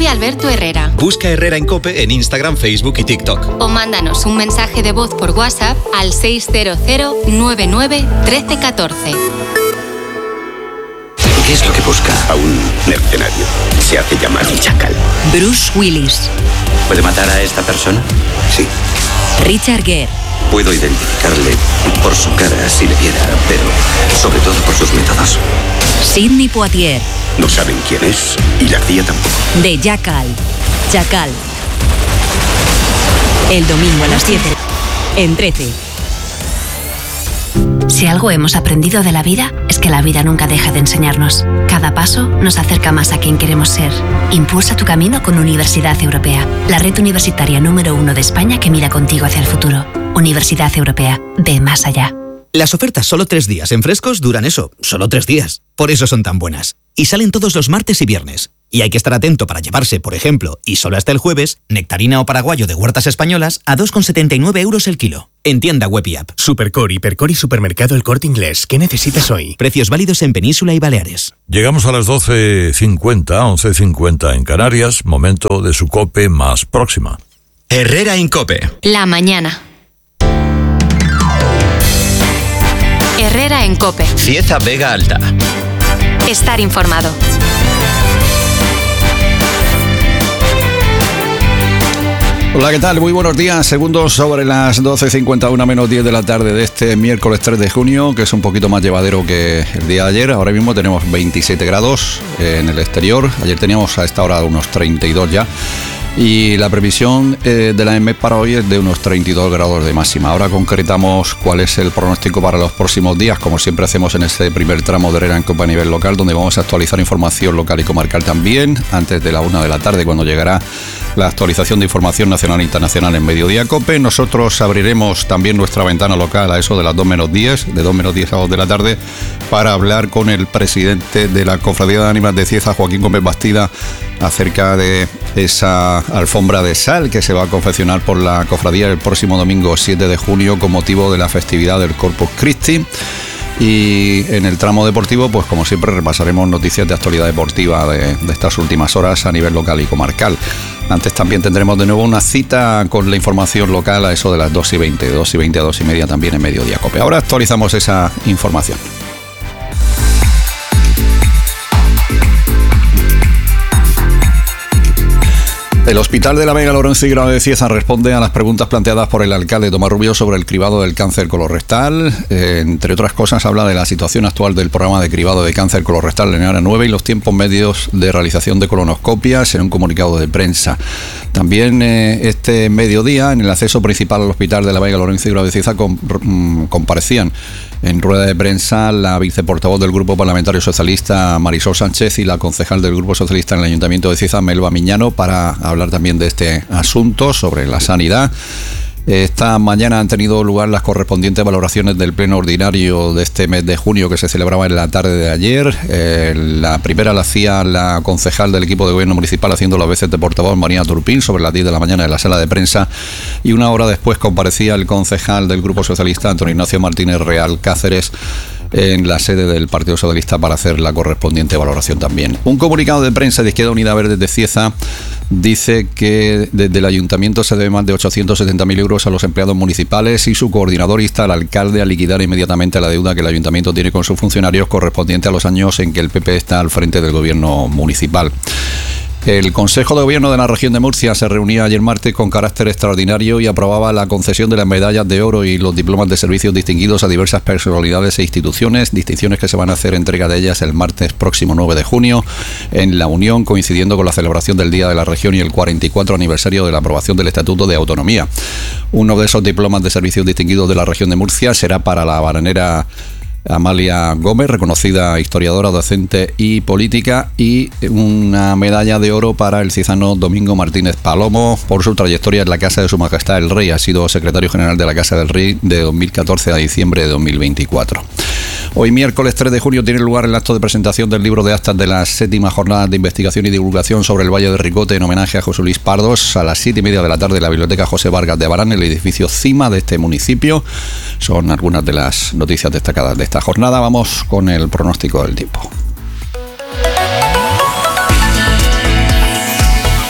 Alberto Herrera. Busca Herrera en COPE en Instagram, Facebook y TikTok. O mándanos un mensaje de voz por WhatsApp al 600 99 13 14. ¿Qué es lo que busca a un mercenario? Se hace llamar Chacal. Bruce Willis. ¿Puede matar a esta persona? Sí. Richard Gere. Puedo identificarle por su cara si le viera, pero sobre todo por sus métodos. Sidney Poitier. No saben quién es y la CIA tampoco. De Jackal. Chacal. El domingo a las 7 en 13. Si algo hemos aprendido de la vida, es que la vida nunca deja de enseñarnos. Cada paso nos acerca más a quien queremos ser. Impulsa tu camino con Universidad Europea, la red universitaria número 1 de España que mira contigo hacia el futuro. Universidad Europea, ve más allá. Las ofertas solo 3 días en Frescos duran eso, solo 3 días. Por eso son tan buenas. Y salen todos los martes y viernes. Y hay que estar atento para llevarse, por ejemplo, y solo hasta el jueves, nectarina o paraguayo de huertas españolas a 2,79 € el kilo. En tienda web y app. Supercor, Hipercor y Supermercado El Corte Inglés. ¿Qué necesitas hoy? Precios válidos en Península y Baleares. Llegamos a las 12:50, 11:50 en Canarias. Momento de su COPE más próxima. Herrera en COPE. La mañana. Herrera en COPE. Cieza Vega Alta. Estar informado. Hola, ¿qué tal? Muy buenos días. Segundos sobre las 12:51 menos 10 de la tarde de este miércoles 3 de junio, que es un poquito más llevadero que el día de ayer. Ahora mismo tenemos 27 grados en el exterior. Ayer teníamos a esta hora unos 32 ya. Y la previsión de la EMET para hoy es de unos 32 grados de máxima. Ahora concretamos cuál es el pronóstico para los próximos días, como siempre hacemos en este primer tramo de Herrera en COPE a nivel local, donde vamos a actualizar información local y comarcal también, antes de la 1 de la tarde, cuando llegará la actualización de información nacional e internacional en Mediodía COPE. Nosotros abriremos también nuestra ventana local a eso de las 2 menos 10, de 2 menos 10 a 2 de la tarde, para hablar con el presidente de la Cofradía de Ánimas de Cieza, Joaquín Gómez Bastida, acerca de esa alfombra de sal que se va a confeccionar por la cofradía el próximo domingo 7 de junio con motivo de la festividad del Corpus Christi. Y en el tramo deportivo, pues como siempre, repasaremos noticias de actualidad deportiva de estas últimas horas a nivel local y comarcal. Antes también tendremos de nuevo una cita con la información local a eso de las 2:20 a 2:30 también en Mediodía COPE. Ahora actualizamos esa información. El Hospital de la Vega Lorenzo y Grado de Cieza responde a las preguntas planteadas por el alcalde Tomás Rubio sobre el cribado del cáncer colorectal. Entre otras cosas, habla de la situación actual del programa de cribado de cáncer colorectal en área 9 y los tiempos medios de realización de colonoscopias en un comunicado de prensa. También este mediodía, en el acceso principal al Hospital de la Vega Lorenzo y Grado de Cieza, comparecían en rueda de prensa la viceportavoz del Grupo Parlamentario Socialista, Marisol Sánchez, y la concejal del Grupo Socialista en el Ayuntamiento de Cieza, Melba Miñano, para hablar también de este asunto sobre la sanidad. Esta mañana han tenido lugar las correspondientes valoraciones del pleno ordinario de este mes de junio, que se celebraba en la tarde de ayer. La primera la hacía la concejal del equipo de gobierno municipal, haciendo las veces de portavoz, María Turpín, sobre las 10 de la mañana en la sala de prensa, y una hora después comparecía el concejal del Grupo Socialista, Antonio Ignacio Martínez Real Cáceres, en la sede del Partido Socialista para hacer la correspondiente valoración también. Un comunicado de prensa de Izquierda Unida Verde de Cieza dice que desde el Ayuntamiento se debe más de 870.000 euros a los empleados municipales, y su coordinador insta al alcalde a liquidar inmediatamente la deuda que el Ayuntamiento tiene con sus funcionarios correspondiente a los años en que el PP está al frente del gobierno municipal. El Consejo de Gobierno de la Región de Murcia se reunía ayer martes con carácter extraordinario y aprobaba la concesión de las medallas de oro y los diplomas de servicios distinguidos a diversas personalidades e instituciones, distinciones que se van a hacer entrega de ellas el martes próximo 9 de junio en La Unión, coincidiendo con la celebración del Día de la Región y el 44 aniversario de la aprobación del Estatuto de Autonomía. Uno de esos diplomas de servicios distinguidos de la Región de Murcia será para la baranera Amalia Gómez, reconocida historiadora, docente y política, y una medalla de oro para el ciezano Domingo Martínez Palomo por su trayectoria en la Casa de Su Majestad el Rey. Ha sido secretario general de la Casa del Rey de 2014 a diciembre de 2024. Hoy, miércoles 3 de junio, tiene lugar el acto de presentación del libro de actas de las 7ª jornadas de investigación y divulgación sobre el Valle de Ricote, en homenaje a José Luis Pardos, a las 7:30 de la tarde en la Biblioteca José Vargas de Abarán, en el edificio CIMA de este municipio. Son algunas de las noticias destacadas de esta jornada. Vamos con el pronóstico del tiempo.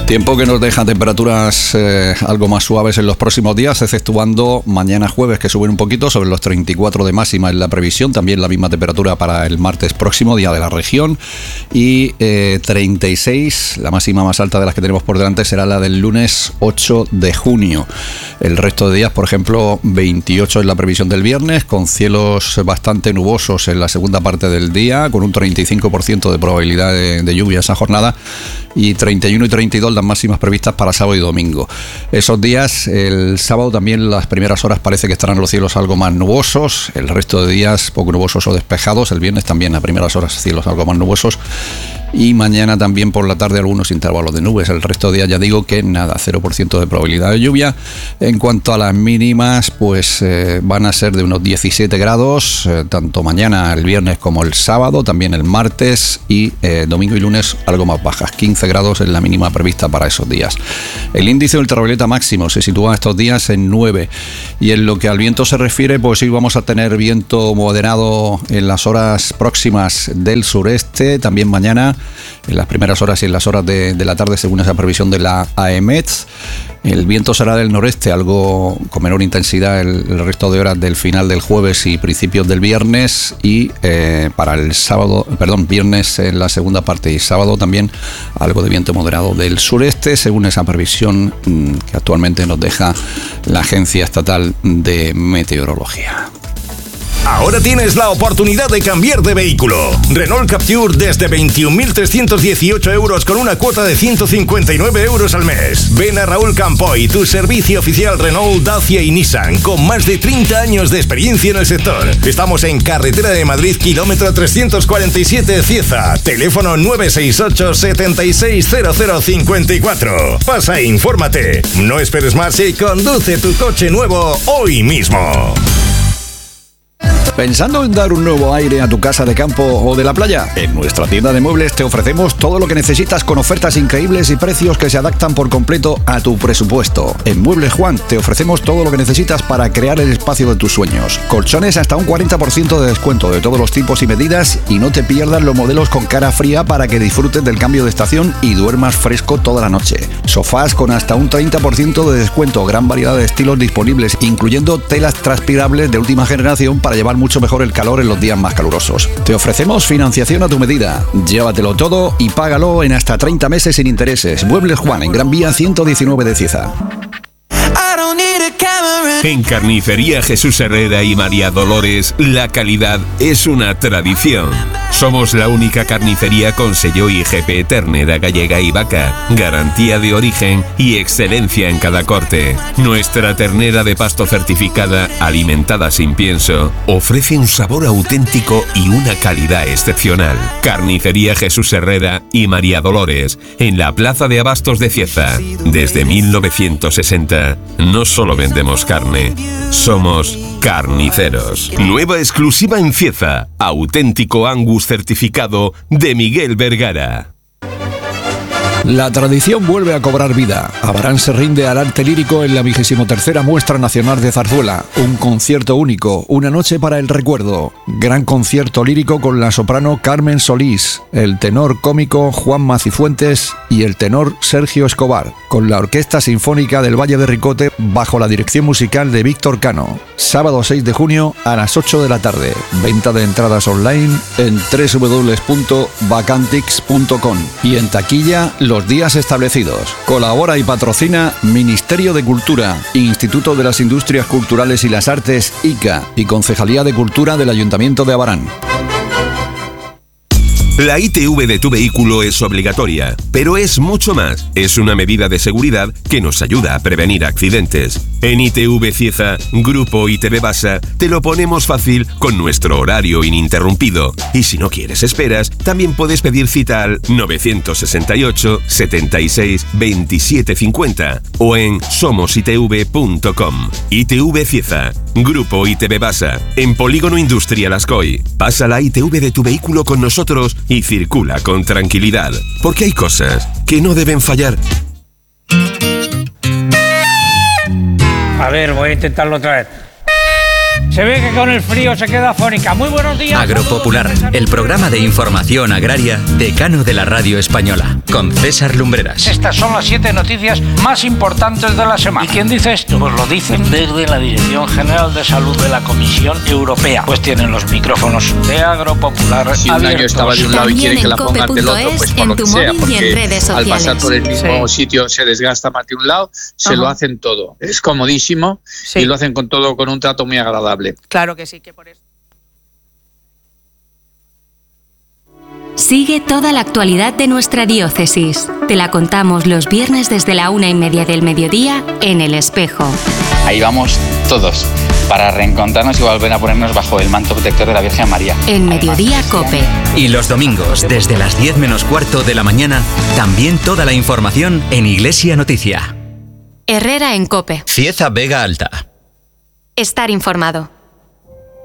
Tiempo que nos deja temperaturas algo más suaves en los próximos días, exceptuando mañana jueves, que suben un poquito, sobre los 34 de máxima en la previsión. También la misma temperatura para el martes próximo, día de la región. Y 36, la máxima más alta de las que tenemos por delante, será la del lunes 8 de junio. El resto de días, por ejemplo, 28 es la previsión del viernes, con cielos bastante nubosos en la segunda parte del día, con un 35% de probabilidad de lluvia esa jornada, y 31 y 32 las máximas previstas para sábado y domingo. Esos días, el sábado también, las primeras horas parece que estarán los cielos algo más nubosos, el resto de días poco nubosos o despejados, el viernes también a primeras horas cielos algo más nubosos, y mañana también por la tarde algunos intervalos de nubes. El resto de días ya digo que nada, 0% de probabilidad de lluvia. En cuanto a las mínimas, pues van a ser de unos 17 grados, tanto mañana, el viernes, como el sábado, también el martes, y domingo y lunes algo más bajas, 15 grados es la mínima prevista para esos días. El índice ultravioleta máximo se sitúa estos días en 9, y en lo que al viento se refiere, pues sí vamos a tener viento moderado en las horas próximas del sureste, también mañana, en las primeras horas y en las horas de la tarde, según esa previsión de la AEMET. El viento será del noreste, algo con menor intensidad el resto de horas del final del jueves y principios del viernes, y para el sábado, viernes en la segunda parte y sábado también algo de viento moderado del sureste, según esa previsión que actualmente nos deja la Agencia Estatal de Meteorología. Ahora tienes la oportunidad de cambiar de vehículo. Renault Captur desde 21.318 euros con una cuota de 159 euros al mes. Ven a Raúl Campoy, tu servicio oficial Renault, Dacia y Nissan, con más de 30 años de experiencia en el sector. Estamos en Carretera de Madrid, kilómetro 347, Cieza. Teléfono 968 760054. Pasa e infórmate. No esperes más y conduce tu coche nuevo hoy mismo. ¿Pensando en dar un nuevo aire a tu casa de campo o de la playa? En nuestra tienda de muebles te ofrecemos todo lo que necesitas con ofertas increíbles y precios que se adaptan por completo a tu presupuesto. En Muebles Juan te ofrecemos todo lo que necesitas para crear el espacio de tus sueños. Colchones hasta un 40% de descuento de todos los tipos y medidas, y no te pierdas los modelos con cara fría para que disfrutes del cambio de estación y duermas fresco toda la noche. Sofás con hasta un 30% de descuento, gran variedad de estilos disponibles, incluyendo telas transpirables de última generación para llevar mucho mejor el calor en los días más calurosos. Te ofrecemos financiación a tu medida. Llévatelo todo y págalo en hasta 30 meses sin intereses. Muebles Juan, en Gran Vía 119 de Cieza. En Carnicería Jesús Herrera y María Dolores, la calidad es una tradición. Somos la única carnicería con sello IGP ternera gallega y vaca, garantía de origen y excelencia en cada corte. Nuestra ternera de pasto certificada, alimentada sin pienso, ofrece un sabor auténtico y una calidad excepcional. Carnicería Jesús Herrera y María Dolores, en la Plaza de Abastos de Cieza. Desde 1960, no solo vendemos carne, somos carniceros. Nueva exclusiva en Cieza, auténtico Angus certificado de Miguel Vergara. La tradición vuelve a cobrar vida. Abarán se rinde al arte lírico en la 23ª Muestra Nacional de Zarzuela. Un concierto único, una noche para el recuerdo. Gran concierto lírico con la soprano Carmen Solís, el tenor cómico Juan Macifuentes y el tenor Sergio Escobar, con la Orquesta Sinfónica del Valle de Ricote bajo la dirección musical de Víctor Cano. Sábado 6 de junio a las 8 de la tarde. Venta de entradas online en www.vacantix.com y en taquilla los días establecidos. Colabora y patrocina Ministerio de Cultura, Instituto de las Industrias Culturales y las Artes, ICA, y Concejalía de Cultura del Ayuntamiento de Abarán. La ITV de tu vehículo es obligatoria, pero es mucho más. Es una medida de seguridad que nos ayuda a prevenir accidentes. En ITV Cieza, Grupo ITV Basa, te lo ponemos fácil con nuestro horario ininterrumpido. Y si no quieres esperas, también puedes pedir cita al 968 76 27 50 o en somositv.com. ITV Cieza, Grupo ITV Basa, en Polígono Industrial Ascoy. Pasa la ITV de tu vehículo con nosotros y circula con tranquilidad, porque hay cosas que no deben fallar. A ver, voy a intentarlo otra vez. Se ve que con el frío se queda afónica. Muy buenos días. Agropopular, el programa de información agraria decano de la radio española, con César Lumbreras. Estas son las 7 noticias más importantes de la semana. ¿Y quién dice esto? Pues lo dicen desde la Dirección General de Salud de la Comisión Europea. Pues tienen los micrófonos de Agropopular. Si un año estaba de un lado y quiere que la pongan del otro, pues por lo que sea, porque al pasar por el mismo sitio se desgasta más de un lado, se lo hacen todo. Es comodísimo y lo hacen con todo, con un trato muy agradable. Claro que sí, que por eso. Sigue toda la actualidad de nuestra diócesis. Te la contamos los viernes desde la 1:30 del mediodía en El Espejo. Ahí vamos todos, para reencontrarnos y volver a ponernos bajo el manto protector de la Virgen María. En Mediodía Cope. Y los domingos, desde las 10 menos cuarto de la mañana, también toda la información en Iglesia Noticia. Herrera en Cope. Cieza Vega Alta. Estar informado.